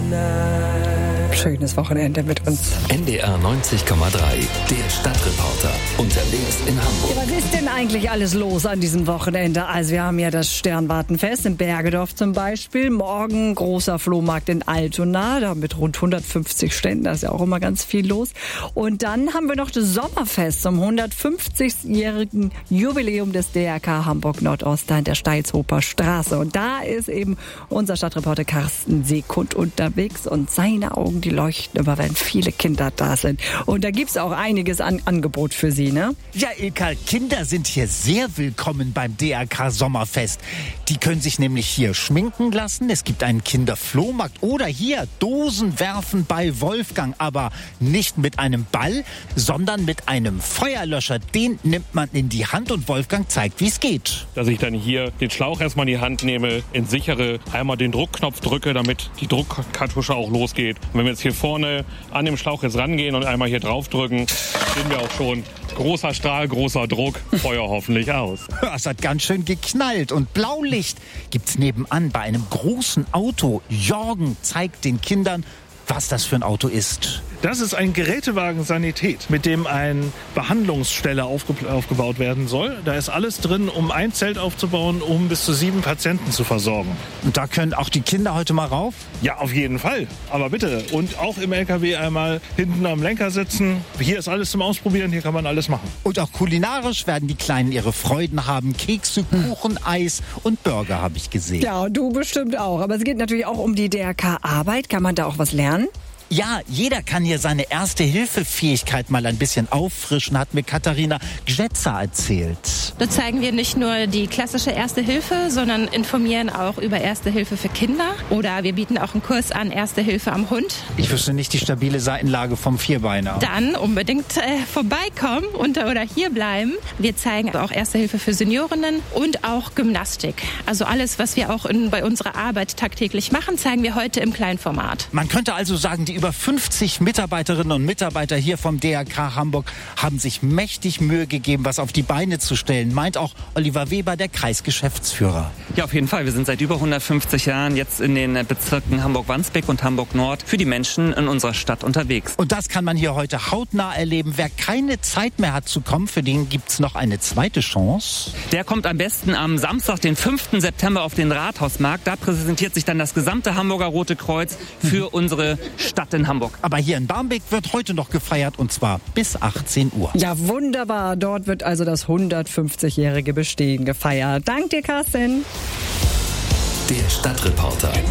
Schönes Wochenende mit uns. NDR 90,3, der Stadtreporter, unterwegs in Hamburg. Ja, was ist denn eigentlich alles los an diesem Wochenende? Also wir haben ja das Sternwartenfest in Bergedorf zum Beispiel. Morgen großer Flohmarkt in Altona, da mit rund 150 Ständen, da ist ja auch immer ganz viel los. Und dann haben wir noch das Sommerfest zum 150-jährigen Jubiläum des DRK Hamburg Nordost in der Steilshofer Straße. Und da ist eben unser Stadtreporter Carsten Seekund unterwegs und seine Augen, die leuchten immer, wenn viele Kinder da sind. Und da gibt's auch einiges an Angebot für Sie, ne? Ja, Ilka, Kinder sind hier sehr willkommen beim DRK Sommerfest. Die können sich nämlich hier schminken lassen. Es gibt einen Kinderflohmarkt oder hier Dosen werfen bei Wolfgang. Aber nicht mit einem Ball, sondern mit einem Feuerlöscher. Den nimmt man in die Hand und Wolfgang zeigt, wie es geht. Dass ich dann hier den Schlauch erstmal in die Hand nehme, entsichere, einmal den Druckknopf drücke, damit die Druckkartusche auch losgeht. Und wenn wir jetzt hier vorne an dem Schlauch jetzt rangehen und einmal hier drauf drücken, sehen wir auch schon, großer Strahl, großer Druck, Feuer hoffentlich aus. Es hat ganz schön geknallt und Blaulicht gibt's nebenan bei einem großen Auto. Jorgen zeigt den Kindern, was das für ein Auto ist. Das ist ein Gerätewagen Sanität, mit dem eine Behandlungsstelle aufgebaut werden soll. Da ist alles drin, um ein Zelt aufzubauen, um bis zu 7 Patienten zu versorgen. Und da können auch die Kinder heute mal rauf? Ja, auf jeden Fall. Aber bitte. Und auch im LKW einmal hinten am Lenker sitzen. Hier ist alles zum Ausprobieren, hier kann man alles machen. Und auch kulinarisch werden die Kleinen ihre Freuden haben. Kekse, Kuchen, Eis und Burger habe ich gesehen. Ja, du bestimmt auch. Aber es geht natürlich auch um die DRK-Arbeit. Kann man da auch was lernen? Ja, jeder kann hier seine Erste-Hilfe-Fähigkeit mal ein bisschen auffrischen, hat mir Katharina Gschetzer erzählt. Da zeigen wir nicht nur die klassische Erste Hilfe, sondern informieren auch über Erste Hilfe für Kinder. Oder wir bieten auch einen Kurs an Erste Hilfe am Hund. Ich wüsste nicht die stabile Seitenlage vom Vierbeiner. Dann unbedingt vorbeikommen oder hier bleiben. Wir zeigen auch Erste Hilfe für Seniorinnen und auch Gymnastik. Also alles, was wir auch bei unserer Arbeit tagtäglich machen, zeigen wir heute im Kleinformat. Man könnte also sagen, die über 50 Mitarbeiterinnen und Mitarbeiter hier vom DRK Hamburg haben sich mächtig Mühe gegeben, was auf die Beine zu stellen, meint auch Oliver Weber, der Kreisgeschäftsführer. Ja, auf jeden Fall. Wir sind seit über 150 Jahren jetzt in den Bezirken Hamburg-Wandsbek und Hamburg-Nord für die Menschen in unserer Stadt unterwegs. Und das kann man hier heute hautnah erleben. Wer keine Zeit mehr hat zu kommen, für den gibt's noch eine zweite Chance. Der kommt am besten am Samstag, den 5. September auf den Rathausmarkt. Da präsentiert sich dann das gesamte Hamburger Rote Kreuz für unsere Stadt in Hamburg. Aber hier in Barmbek wird heute noch gefeiert und zwar bis 18 Uhr. Ja, wunderbar. Dort wird also das 150-jährige Bestehen gefeiert. Dank dir, Carsten. Der Stadtreporter.